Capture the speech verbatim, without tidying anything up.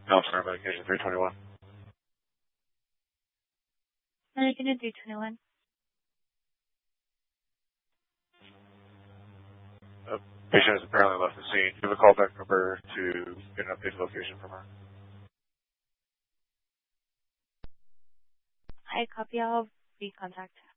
No, sorry, medication three twenty-one. Medication three twenty-one. Uh, patient has apparently left the scene. Give a callback number to get an updated location from her. I copy. I'll recontact.